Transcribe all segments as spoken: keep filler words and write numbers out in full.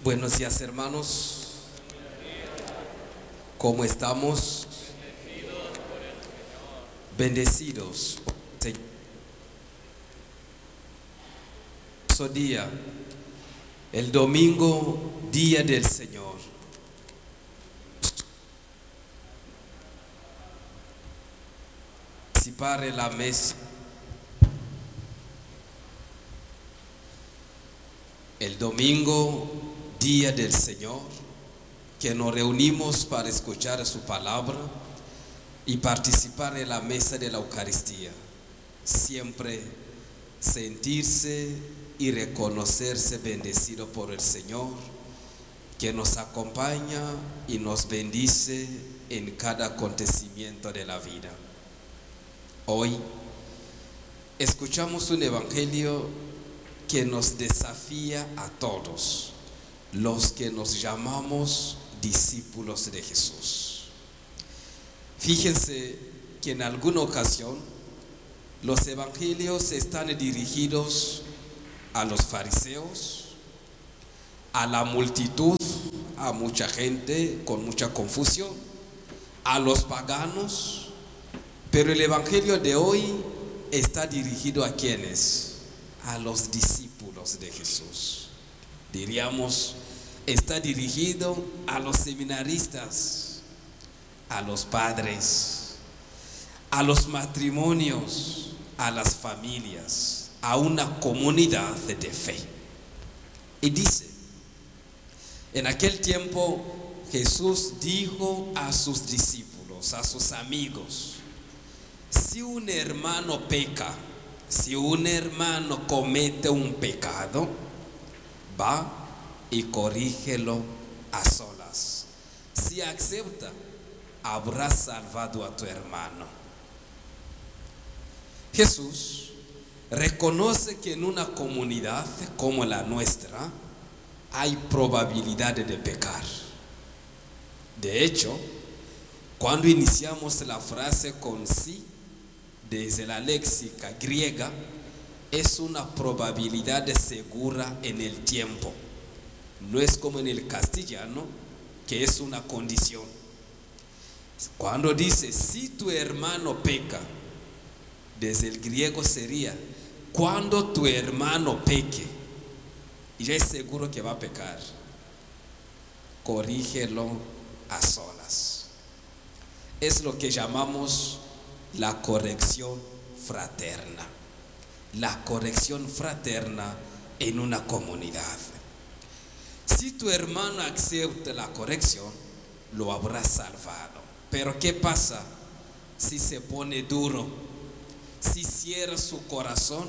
Buenos días, hermanos. ¿Cómo estamos? Bendecidos por el Señor. Día, el domingo, día del Señor. Participar en la mesa. El domingo, día del Señor, que nos reunimos para escuchar su palabra y participar en la mesa de la Eucaristía. Siempre sentirse y reconocerse bendecido por el Señor, que nos acompaña y nos bendice en cada acontecimiento de la vida. Hoy escuchamos un evangelio que nos desafía a todos, los que nos llamamos discípulos de Jesús. Fíjense que en alguna ocasión los evangelios están dirigidos a los fariseos, a la multitud, a mucha gente con mucha confusión, a los paganos, pero el evangelio de hoy está dirigido a quienes, a los discípulos de Jesús. Diríamos, está dirigido a los seminaristas, a los padres, a los matrimonios, a las familias, a una comunidad de fe. Y dice, en aquel tiempo Jesús dijo a sus discípulos, a sus amigos: si un hermano peca, si un hermano comete un pecado, va y corrígelo a solas. Si acepta, habrás salvado a tu hermano. Jesús reconoce que en una comunidad como la nuestra hay probabilidad de pecar. De hecho, cuando iniciamos la frase con sí, desde la léxica griega, es una probabilidad segura en el tiempo. No es como en el castellano, que es una condición. Cuando dice, si tu hermano peca, desde el griego sería, cuando tu hermano peque, y ya es seguro que va a pecar, corrígelo a solas. Es lo que llamamos la corrección fraterna. La corrección fraterna en una comunidad. Si tu hermano acepta la corrección, lo habrá salvado. Pero ¿qué pasa si se pone duro? Si cierra su corazón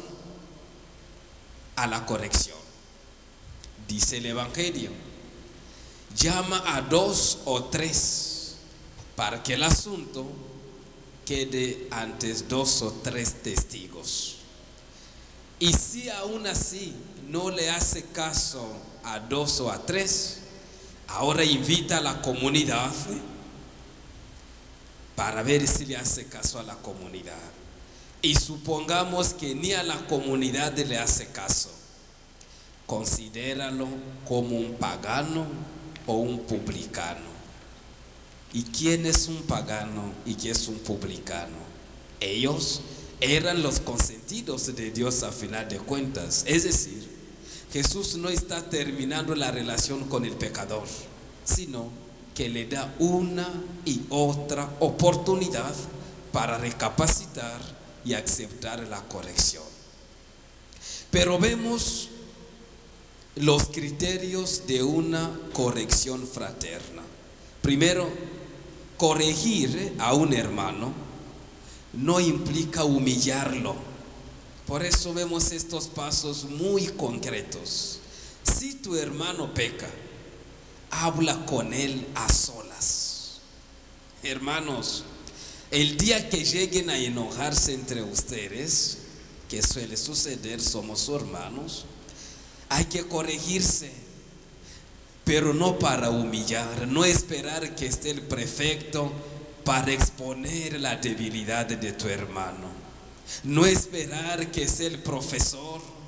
a la corrección. Dice el evangelio: llama a dos o tres para que el asunto quede ante dos o tres testigos. Y si aún así no le hace caso a dos o a tres, ahora invita a la comunidad para ver si le hace caso a la comunidad. Y supongamos que ni a la comunidad le hace caso, considéralo como un pagano o un publicano. ¿Y quién es un pagano y quién es un publicano? Ellos eran los consentidos de Dios a final de cuentas. Es decir, Jesús no está terminando la relación con el pecador, sino que le da una y otra oportunidad para recapacitar y aceptar la corrección. Pero vemos los criterios de una corrección fraterna. Primero, corregir a un hermano no implica humillarlo. Por eso vemos estos pasos muy concretos. Si tu hermano peca, habla con él a solas. Hermanos, el día que lleguen a enojarse entre ustedes, que suele suceder, somos hermanos, hay que corregirse, pero no para humillar, no esperar que esté el prefecto para exponer la debilidad de tu hermano, no esperar que esté el profesor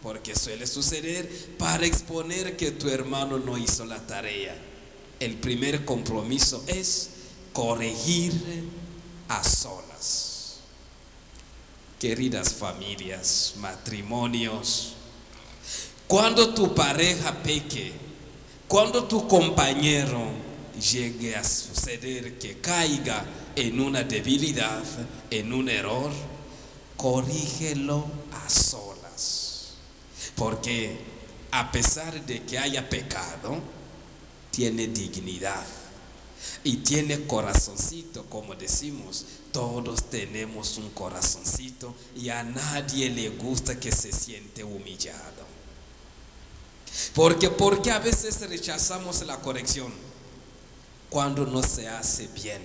porque suele suceder, para exponer que tu hermano no hizo la tarea. El primer compromiso es corregir a solas. Queridas familias, matrimonios, cuando tu pareja peque, cuando tu compañero llegue a suceder que caiga en una debilidad, en un error, corrígelo a solas. Porque a pesar de que haya pecado, tiene dignidad y tiene corazoncito, como decimos. Todos tenemos un corazoncito y a nadie le gusta que se siente humillado. Porque, porque a veces rechazamos la corrección cuando no se hace bien.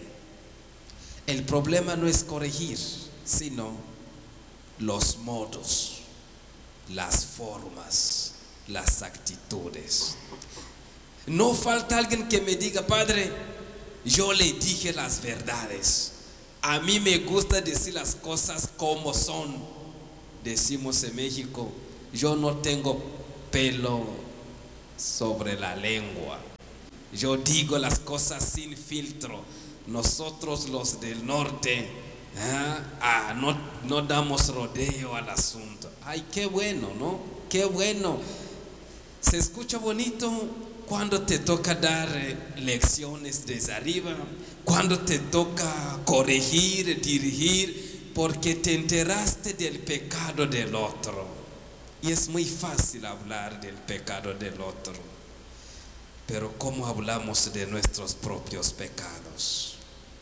El problema no es corregir, sino los modos, las formas, las actitudes. No falta alguien que me diga: padre, yo le dije las verdades. A mí me gusta decir las cosas como son. Decimos en México: yo no tengo pelo sobre la lengua. Yo digo las cosas sin filtro. Nosotros los del norte, ¿eh? ah, no, no damos rodeo al asunto. Ay, qué bueno, ¿no? Qué bueno. Se escucha bonito cuando te toca dar lecciones desde arriba, cuando te toca corregir, dirigir, porque te enteraste del pecado del otro. Y es muy fácil hablar del pecado del otro, pero ¿cómo hablamos de nuestros propios pecados?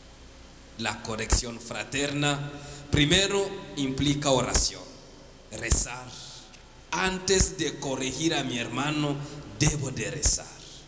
La corrección fraterna primero implica oración, rezar. Antes de corregir a mi hermano, debo de rezar.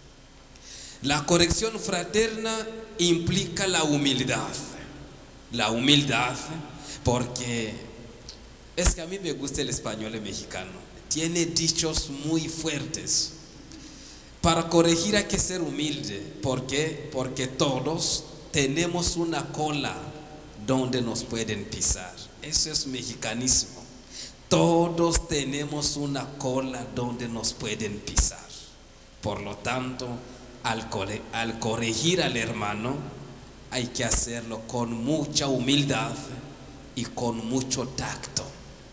La corrección fraterna implica la humildad. La humildad, porque es que a mí me gusta el español mexicano. Tiene dichos muy fuertes. Para corregir hay que ser humilde. ¿Por qué? Porque todos tenemos una cola donde nos pueden pisar. Eso es mexicanismo. Todos tenemos una cola donde nos pueden pisar. Por lo tanto, al, corre- al corregir al hermano, hay que hacerlo con mucha humildad y con mucho tacto.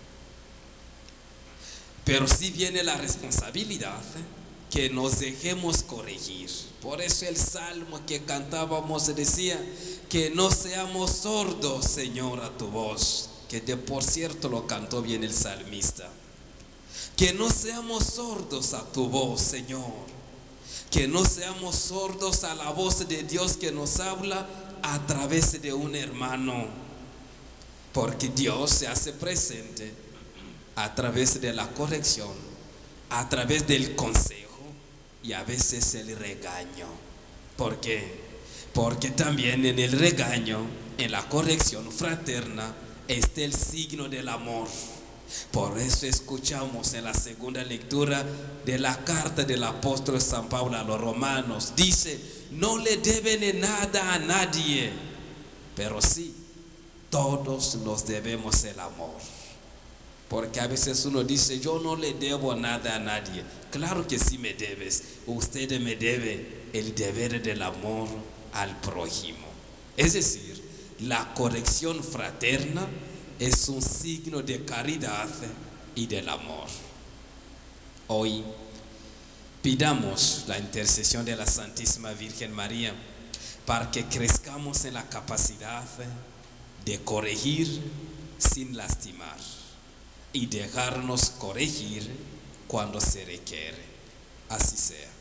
Pero sí viene la responsabilidad que nos dejemos corregir. Por eso el salmo que cantábamos decía: que no seamos sordos, Señor, a tu voz. Que de por cierto lo cantó bien el salmista. Que no seamos sordos a tu voz, Señor. Que no seamos sordos a la voz de Dios que nos habla a través de un hermano. Porque Dios se hace presente a través de la corrección, a través del consejo y a veces el regaño. ¿Por qué? Porque también en el regaño, en la corrección fraterna, está el signo del amor. Por eso escuchamos en la segunda lectura de la carta del apóstol San Pablo a los romanos. Dice: no le deben nada a nadie, pero sí, todos nos debemos el amor. Porque a veces uno dice: yo no le debo nada a nadie. Claro que sí me debes. Usted me debe el deber del amor al prójimo. Es decir, la corrección fraterna es un signo de caridad y del amor. Hoy pidamos la intercesión de la Santísima Virgen María para que crezcamos en la capacidad de corregir sin lastimar y dejarnos corregir cuando se requiere. Así sea.